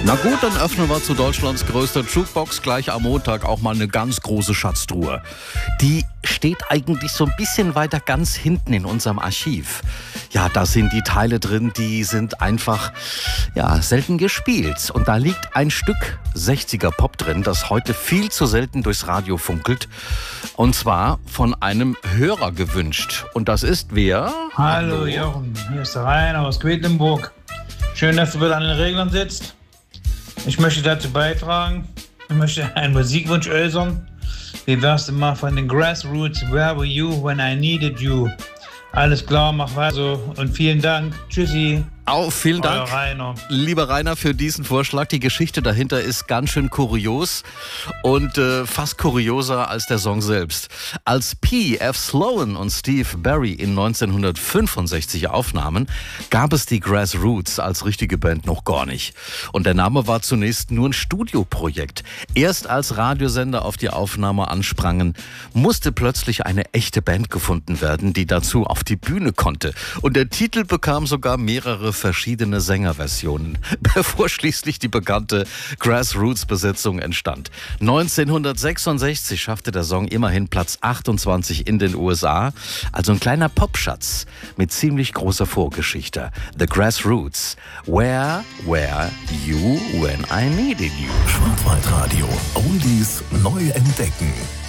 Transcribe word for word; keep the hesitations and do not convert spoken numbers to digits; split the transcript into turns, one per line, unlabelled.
Na gut, dann öffnen wir zu Deutschlands größter Jukebox gleich am Montag auch mal eine ganz große Schatztruhe. Die steht eigentlich so ein bisschen weiter ganz hinten in unserem Archiv. Ja, da sind die Teile drin, die sind einfach, ja, selten gespielt. Und da liegt ein Stück sechziger Pop drin, das heute viel zu selten durchs Radio funkelt. Und zwar von einem Hörer gewünscht. Und das ist wer?
Hallo, Hallo. Jochen, hier ist der Rainer aus Quedlinburg. Schön, dass du wieder an den Reglern sitzt. Ich möchte dazu beitragen, ich möchte einen Musikwunsch äußern. Wie wär's denn mal von den Grassroots, Where Were You When I Needed You? Alles klar, mach weiter so und vielen Dank. Tschüssi.
Auch vielen Dank,
Euer Rainer.
Lieber Rainer, für diesen Vorschlag. Die Geschichte dahinter ist ganz schön kurios und äh, fast kurioser als der Song selbst. Als P F Sloan und Steve Barry in neunzehnhundertfünfundsechzig aufnahmen, gab es die Grassroots als richtige Band noch gar nicht. Und der Name war zunächst nur ein Studioprojekt. Erst als Radiosender auf die Aufnahme ansprangen, musste plötzlich eine echte Band gefunden werden, die dazu auf die Bühne konnte. Und der Titel bekam sogar mehrere verschiedene Sängerversionen, bevor schließlich die bekannte Grassroots-Besetzung entstand. neunzehnhundertsechsundsechzig schaffte der Song immerhin Platz achtundzwanzig in den U S A, also ein kleiner Popschatz mit ziemlich großer Vorgeschichte. The Grassroots, Where Were You When I Needed You?
Schwarzwaldradio, Oldies neu entdecken.